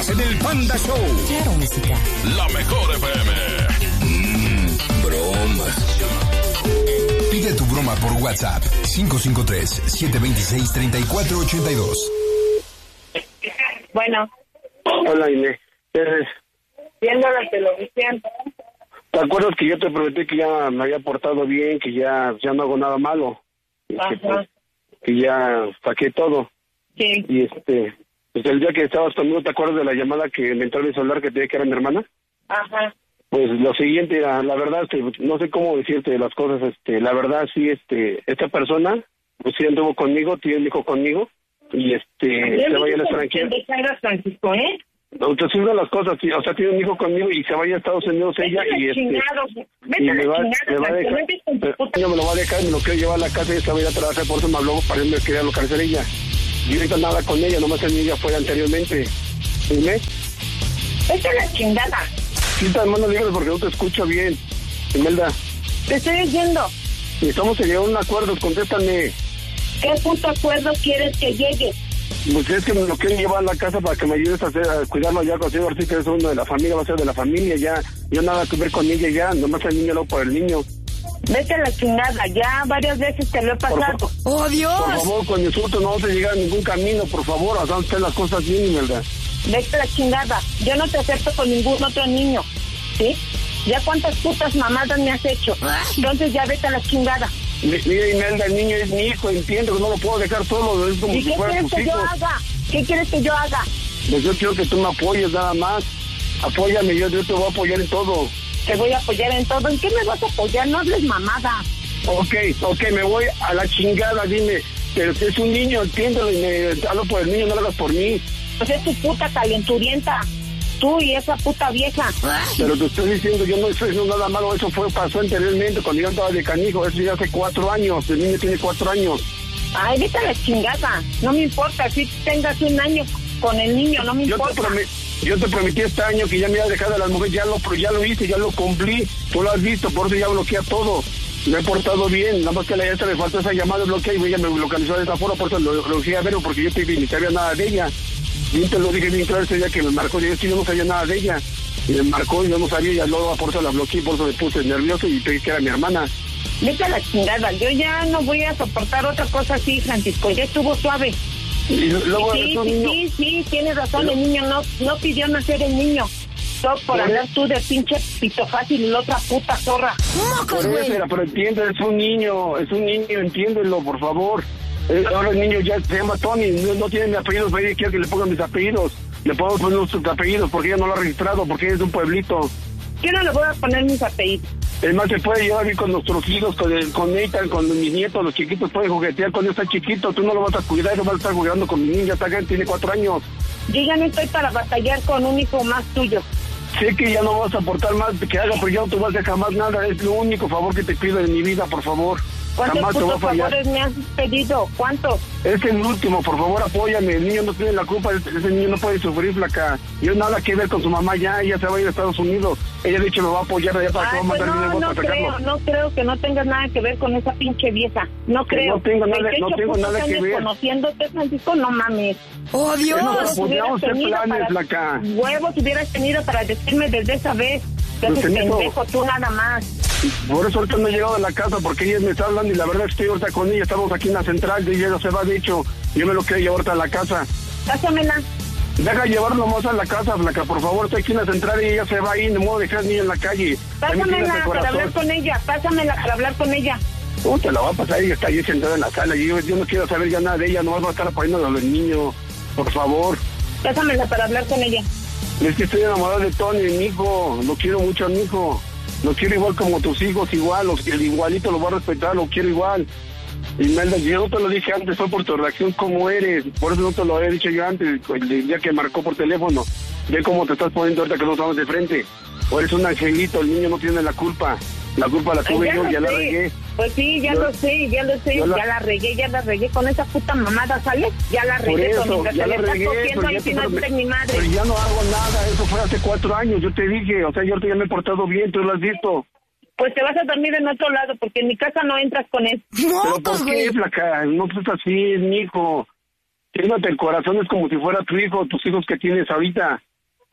bromas en el Panda Show. Claro, música. La mejor FM. Bromas. Pide tu broma por WhatsApp. 553-726-3482. Bueno. Hola, Inés. Viendo la televisión. ¿Te acuerdas que yo te prometí que ya me había portado bien, que ya no hago nada malo? Que ya saqué todo. Sí. Y pues el día que estabas conmigo, ¿te acuerdas de la llamada que me entró en el celular que te dije que era mi hermana? Ajá. Pues lo siguiente, la verdad, no sé cómo decirte las cosas, la verdad, sí, esta persona, pues sí anduvo conmigo, tiene un hijo conmigo, y se vaya al extranjero. Francisco, ¿eh? No, te sirven las cosas, sí, o sea, tiene un hijo conmigo y se vaya a Estados Unidos ella y me va a dejar, no me lo va a dejar, me lo quiero llevar a la casa y se va a ir a trabajar, por eso me habló para irme quería localizar ella. Y ahorita nada con ella, nomás en ella fue anteriormente. ¿Dime? Vete a la chingada. Sí, hermano, dígame porque no te escucho bien. Imelda. Te estoy oyendo. Estamos llegando a un acuerdo, contéstame. ¿Qué puto acuerdo quieres que llegue? Pues es que me lo quiero llevar a la casa para que me ayudes a cuidarlo ya consigo, así que es uno de la familia, va a ser de la familia ya. Yo nada que ver con ella ya, nomás el niño luego por el niño. Vete a la chingada, ya varias veces te lo he pasado. ¡Oh, Dios! Por favor, con insultos no se llega a ningún camino, por favor, hagan usted las cosas bien, Imelda. Vete a la chingada, yo no te acepto con ningún otro niño, ¿sí? Ya cuántas putas mamadas me has hecho, entonces ya vete a la chingada. Mira, Imelda, el niño es mi hijo, entiendo que no lo puedo dejar solo, es como ¿Y si fuera tus hijos. ¿Qué quieres que yo haga? ¿Qué quieres que yo haga? Pues yo quiero que tú me apoyes nada más, apóyame, yo te voy a apoyar en todo. Te voy a apoyar en todo, ¿en qué me vas a apoyar? No hables mamada. Ok, me voy a la chingada, dime, pero es un niño, entiéndelo, y me hablo por el niño, no lo hagas por mí. Pues es tu puta calenturienta, tú y esa puta vieja. Pero te estoy diciendo, yo no estoy haciendo nada malo, eso pasó anteriormente, cuando yo estaba de canijo, eso ya hace 4 años, el niño tiene 4 años. Ay, vete a la chingada, no me importa, si tengas 1 año con el niño, no me importa. Yo te prometí este año que ya me iba a dejar de las mujeres, ya lo hice, ya lo cumplí, tú lo has visto, por eso ya bloquea todo. Me he portado bien, nada más que a la esta le faltó esa llamada de bloqueo y ella me localizó de esa forma, por eso lo dije a ver, porque yo ni sabía nada de ella. Yo te lo dije bien claro ese día que me marcó, yo no sabía nada de ella. Y me marcó y yo no sabía, y luego por eso la bloqueé, por eso me puse nervioso y te dije que era mi hermana. Vete a la chingada, yo ya no voy a soportar otra cosa así, Francisco, ya estuvo suave. Y luego sí, tienes razón, el niño no pidió nacer el niño. Todo por hablar tú de pinche pito fácil y la otra puta zorra. Por eso, pero entiende, es un niño, entiéndelo, por favor. Ahora el niño ya se llama Tony, no tiene mis apellidos, pero ella quiere que le pongan mis apellidos. Le puedo poner sus apellidos porque ella no lo ha registrado, porque ella es de un pueblito. Yo no le voy a poner mis apellidos. Es más, se puede llevar bien con nuestros hijos, con Nathan, con mis nietos, los chiquitos pueden juguetear con él, está chiquito, tú no lo vas a cuidar, no vas a estar jugando con mi niña, está grande, tiene 4 años. Yo ya no estoy para batallar con un hijo más tuyo. Sé que ya no vas a aportar más que haga, pero ya no te vas a dejar más nada, es lo único favor que te pido en mi vida, por favor. ¿Cuántos putos favores me has pedido? ¿Cuántos? Es el último, por favor, apóyame. El niño no tiene la culpa, ese niño no puede sufrir, flaca. Yo nada que ver con su mamá ya, ella se va a ir a Estados Unidos. Ella de hecho me va a apoyar allá para que va a mandar dinero para sacarlo. No creo que no tengas nada que ver con esa pinche vieja. No creo. No tengo nada que ver. Conociéndote, Francisco, no mames. ¡Oh, Dios! Huevos hubieras tenido para decirme desde esa vez. Entonces, pendejo, tú nada más. Por eso ahorita no he llegado a la casa, porque ella me está hablando y la verdad es que estoy ahorita con ella, estamos aquí en la central, y ella se va, de hecho, yo me lo quiero llevar ahorita a la casa. Pásamela. Deja llevarlo más a la casa, flaca, por favor, estoy aquí en la central y ella se va ahí, no me voy a dejar ni en la calle. Pásamela para hablar con ella, Te la va a pasar, ella está ahí sentada en la sala, yo no quiero saber ya nada de ella, no vas a estar apoyando a los niños, por favor. Pásamela para hablar con ella. Es que estoy enamorado de Tony, mi hijo, lo quiero mucho a mi hijo. Lo quiero igual como tus hijos, igual, el igualito lo voy a respetar, lo quiero igual. Imelda, yo no te lo dije antes, fue por tu reacción, cómo eres, por eso no te lo había dicho yo antes, el día que marcó por teléfono. Ve cómo te estás poniendo ahorita que no estamos de frente. O eres un angelito, el niño no tiene la culpa la tuve yo, ya la regué. Pues sí, ya lo sé, ya la regué con esa puta mamada, ¿sale? Ya la regué, ya la regué, pero ya no hago nada, eso fue hace 4 años, yo te dije, o sea, yo ahorita ya me he portado bien, tú lo has visto. Pues te vas a dormir en otro lado, porque en mi casa no entras con él. ¿Pero por qué, flaca? No pues así, es mi hijo. Fíjate, el corazón es como si fuera tu hijo, tus hijos que tienes ahorita.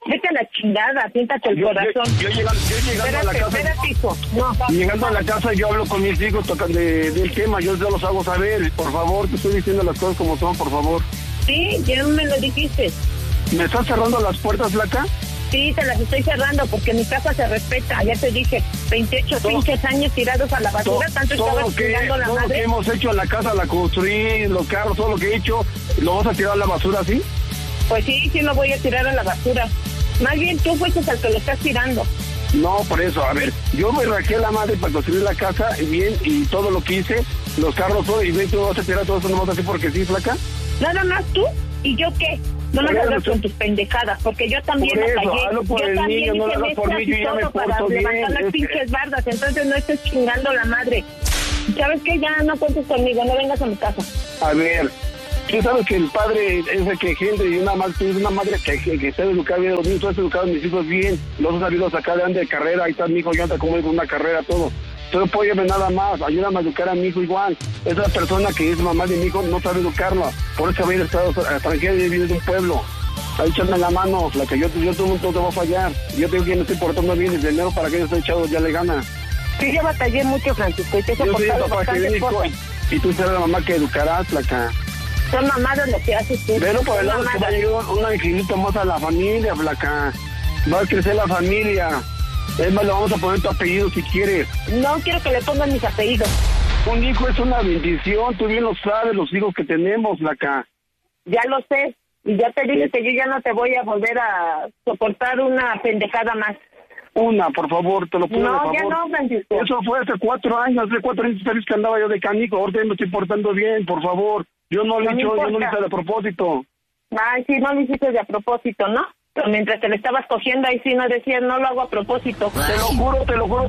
Vete a la chingada, siéntate el corazón. Yo llegando a la casa. Espérate, hijo. No. Llegando a la casa yo hablo con mis hijos del tema, yo los hago saber, por favor, te estoy diciendo las cosas como son, por favor. Sí, ya me lo dijiste. ¿Me estás cerrando las puertas, Flaca? Sí, te las estoy cerrando porque mi casa se respeta, ya te dije, 28 pinches años tirados a la basura, tanto estabas tirando la madre. Todo lo que hemos hecho en la casa, la construí, los carros, todo lo que he hecho, ¿lo vas a tirar a la basura, sí? Pues sí, lo voy a tirar a la basura. Más bien tú fuiste al que lo estás tirando. No, por eso, a ver, yo me rajé la madre para construir la casa, bien, y todo lo que hice, los carros, todo, y ven, tú vas a tirar todo eso, no vas a hacer porque sí, Flaca. Nada más tú, ¿y yo qué? No me hablas con tus pendejadas, porque yo también la callé. Hazlo por el niño, no lo hagas por mí, yo ya me porto bien. Para levantar las pinches bardas, entonces no estés chingando la madre. ¿Sabes qué? Ya no cuentes conmigo, no vengas a mi casa. A ver, tú sabes que el padre es el que engendra y una madre que sabe educar bien a los niños, tú has educado a mis hijos bien, los has sabido sacar de carrera, ahí está mi hijo, ya anda como una carrera, todo. Pero apóyame nada más, ayúdame a educar a mi hijo igual. Esa persona que es mamá de mi hijo no sabe educarlo, por eso había estado extranjero y viene de un pueblo. Ahí échame la mano, la que yo no te voy a fallar. Yo tengo que me estoy portando bien desde enero para que yo esté echado, ya le gana. Sí, yo batallé mucho, Francisco, y te he soportado bastantes cosas. Y tú serás la mamá que educarás, Flaca. Son mamadas lo que haces tú. Pero por el lado que va a llegar un angelito más a la familia, Flaca. Va a crecer la familia. Es más, le vamos a poner tu apellido si quieres. No quiero que le pongan mis apellidos. Un hijo es una bendición, tú bien lo sabes, los hijos que tenemos, Flaca. Ya lo sé, y ya te dije que yo ya no te voy a volver a soportar una pendejada más. Una, por favor, te lo pido, no, por favor. Ya no, Francisco. Eso fue hace 4 años, sabes que andaba yo de canico, ahorita me estoy portando bien, por favor. Yo no lo he hecho, yo no lo hice de propósito. Ay, sí, no lo hiciste de a propósito, ¿no? Pero mientras te lo estabas cogiendo ahí sí no decías, no lo hago a propósito. Te lo juro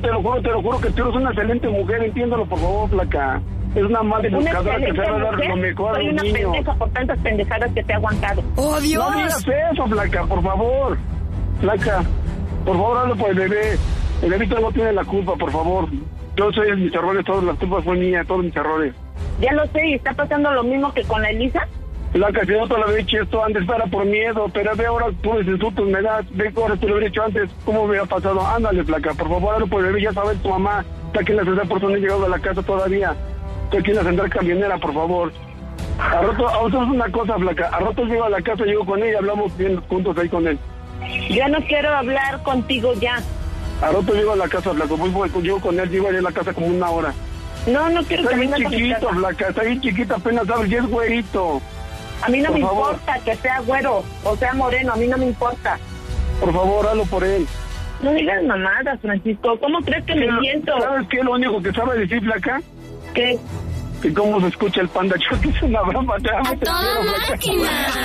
que tú eres una excelente mujer, entiéndalo, por favor, Flaca. Es una madre buscadora que sabe dar lo mejor a los niños. Soy una pendeja por tantas pendejadas que te he aguantado. ¡Oh, Dios! No digas eso, Flaca, por favor. Flaca, por favor, hazlo por el bebé. El bebito no tiene la culpa, por favor. Yo soy mis errores, todas las culpas fue mía, todos mis errores. Ya lo sé, ¿y está pasando lo mismo que con la Elisa? Flaca, si no te lo había hecho esto antes, era por miedo, pero ve ahora tú los insultos me das, ve ahora te lo hubiera hecho antes, ¿cómo hubiera pasado? Ándale, Flaca, por favor, hazlo por el bebé, ya sabes, tu mamá está aquí en la ciudad, por eso no he llegado a la casa todavía. Estoy aquí en la central camionera, por favor. A rato, hacemos una cosa, Flaca, a rato llego a la casa, llego con ella y hablamos bien juntos ahí con él. Yo no quiero hablar contigo ya. A rato llego a la casa, Flaca, llego con él, llego allá a la casa como 1 hora. No quiero está que bien vengas chiquito, Flaca, está bien chiquito, apenas sabes, y es güerito. A mí no por me favor. importa que sea güero o sea moreno, a mí no me importa. Por favor, hazlo por él. No digas mamadas, Francisco, ¿cómo crees que me siento? ¿Sabes qué es lo único que sabe decir, Flaca? ¿Qué? Que cómo se escucha el Panda Show, que es una broma, te amo, ¡A te toda quiero, Flaca. máquina!